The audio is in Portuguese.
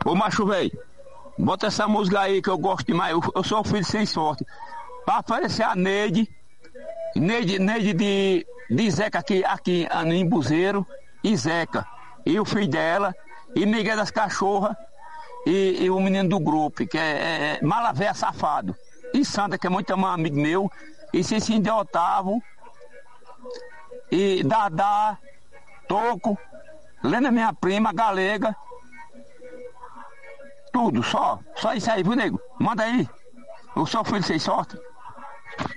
Ô macho velho, bota essa música aí que eu gosto demais. Eu sou filho sem sorte. Pra aparecer a Neide de Zeca aqui em Buzeiro, e Zeca, e o filho dela, e Miguel das Cachorras, e o menino do grupo, que é Malavé Safado. E Santa, que é muito amigo meu, e Cicinho de Otávio, e Dadá, Toco, Lena, minha prima, Galega. Tudo, só isso aí, viu, nego? Manda aí. Eu sou filho sem sorte.